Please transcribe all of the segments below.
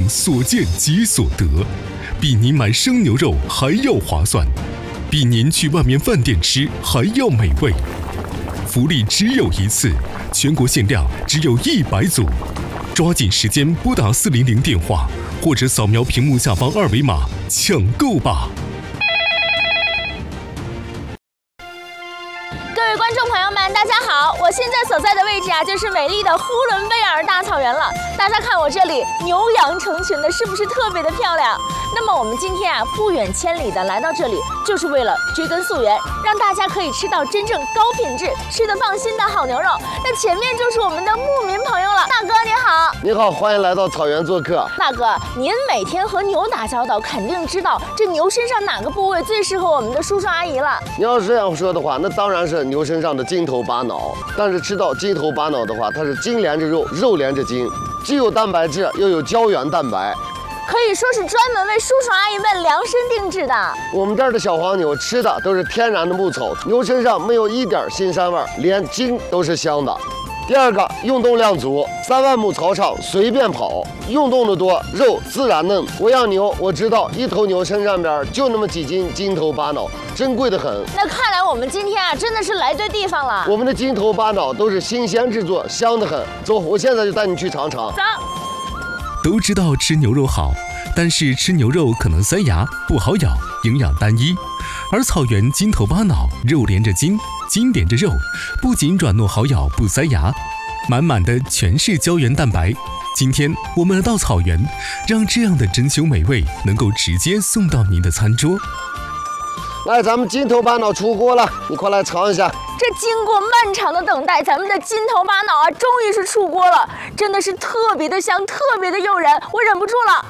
所见即所得，比您买生牛肉还要划算，比您去外面饭店吃还要美味。福利只有一次，全国限量只有100组，抓紧时间拨打400电话，或者扫描屏幕下方2维码抢购吧。 各位观众朋友们，大家好！我现在所在的位置啊，就是美丽的呼伦贝尔大草原了。大家看我这里牛羊成群的，是不是特别的漂亮？那么我们今天啊，不远千里的来到这里，就是为了追根溯源，让大家可以吃到真正高品质、吃得放心的好牛肉。那前面就是我们的牧民朋友了，大哥你好。 你好，欢迎来到草原做客。 大哥，您每天和牛打交道，肯定知道这牛身上哪个部位最适合我们的叔叔阿姨了。 你要是这样说的话，那当然是牛身上的筋头巴脑。但是吃到筋头巴脑的话，它是筋连着肉，肉连着筋，既有蛋白质，又有胶原蛋白， 可以说是专门为叔叔阿姨们量身定制的。 我们这儿的小黄牛吃的都是天然的牧草，牛身上没有一点腥膻味，连筋都是香的。第二个，运动量足，3万亩草场随便跑，运动的多，肉自然嫩。我养牛，我知道一头牛身上边就那么几斤筋头巴脑，珍贵的很。 那看来我们今天啊，真的是来对地方了。 我们的筋头巴脑都是新鲜制作，香得很。走，我现在就带你去尝尝。 走。 都知道吃牛肉好，但是吃牛肉可能塞牙，不好咬，营养单一。而草原筋头巴脑，肉连着筋，筋连着肉，不仅软糯好咬，不塞牙，满满的全是胶原蛋白。今天我们来到草原，让这样的珍馐美味能够直接送到您的餐桌。 来，咱们筋头巴脑出锅了，你快来尝一下。 这经过漫长的等待，咱们的筋头巴脑啊，终于是出锅了，真的是特别的香，特别的诱人，我忍不住了。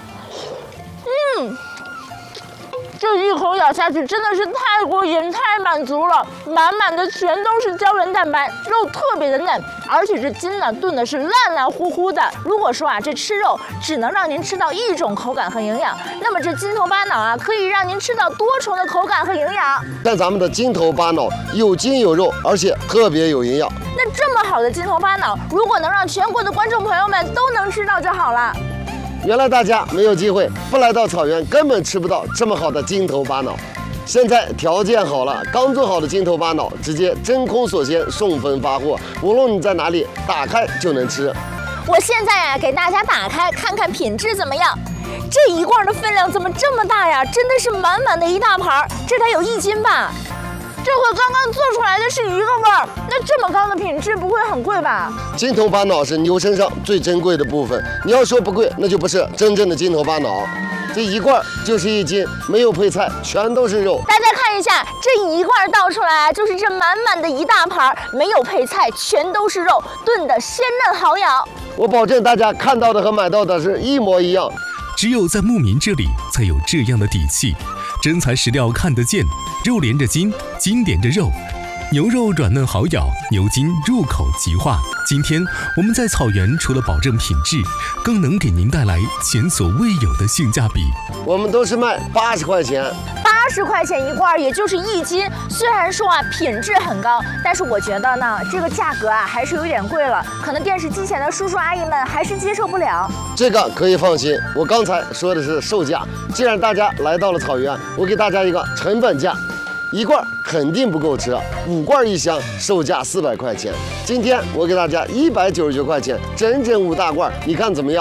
这一口咬下去真的是太过瘾、太满足了，满满的全都是胶原蛋白，肉特别的嫩，而且这筋呢炖的是烂烂乎乎的。如果说啊这吃肉只能让您吃到一种口感和营养，那么这筋头巴脑啊可以让您吃到多重的口感和营养。 但咱们的筋头巴脑有筋有肉，而且特别有营养。 那这么好的筋头巴脑，如果能让全国的观众朋友们都能吃到就好了。 原来大家没有机会，不来到草原根本吃不到这么好的筋头巴脑。现在条件好了，刚做好的筋头巴脑直接真空锁鲜，送分发货，无论你在哪里，打开就能吃。 我现在啊给大家打开看看品质怎么样。这一罐的分量怎么这么大呀？真的是满满的一大盘，这得有1斤吧？这和刚刚做出来的是一个味儿，那这么高的品质不会很贵吧？ 筋头巴脑是牛身上最珍贵的部分，你要说不贵，那就不是真正的筋头巴脑。这一罐就是1斤，没有配菜，全都是肉。 大家看一下，这一罐倒出来就是这满满的一大盘，没有配菜，全都是肉，炖的鲜嫩好咬。 我保证大家看到的和买到的是一模一样。 只有在牧民这里才有这样的底气，真材实料看得见，肉连着筋，筋连着肉，牛肉软嫩好咬，牛筋入口即化。今天我们在草原除了保证品质，更能给您带来前所未有的性价比。 我们都是卖80块钱。 80块钱一罐，也就是1斤。虽然说啊品质很高，但是我觉得呢这个价格啊还是有点贵了，可能电视机前的叔叔阿姨们还是接受不了。 这个可以放心，我刚才说的是售价。既然大家来到了草原，我给大家一个成本价，一罐肯定不够吃，5罐1箱，售价400块钱。今天我给大家199块钱，整整5大罐，你看怎么样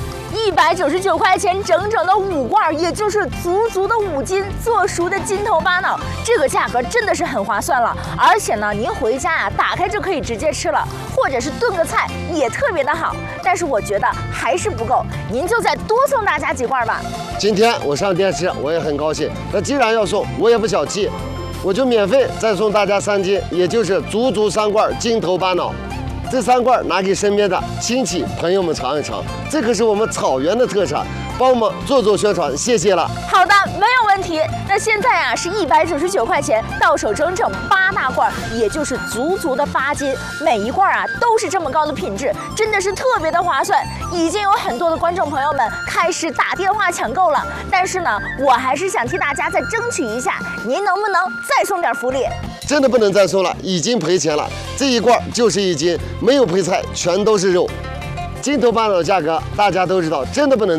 ？199块钱，整整的5罐，也就是足的5斤做熟的筋头巴脑，这个价格真的是很划算了。而且呢，您回家啊，打开就可以直接吃了，或者是炖个菜也特别的好。但是我觉得还是不够，您就再多送大家几罐吧。 今天我上电视，我也很高兴。那既然要送，我也不小气，我就免费再送大家3斤，也就是足3罐筋头巴脑。这3罐拿给身边的亲戚朋友们尝一尝，这可是我们草原的特产，帮我们做宣传，谢谢了。 好的，没有问题。那现在啊是199块钱，到手整整8大罐，也就是足的8斤，每一罐啊都是这么高的品质，真的是特别的划算。已经有很多的观众朋友们开始打电话抢购了，但是呢，我还是想替大家再争取一下，您能不能再送点福利？ 真的不能再送了，已经赔钱了。这一罐就是1斤，没有配菜，全都是肉。筋头巴脑的价格大家都知道，真的不能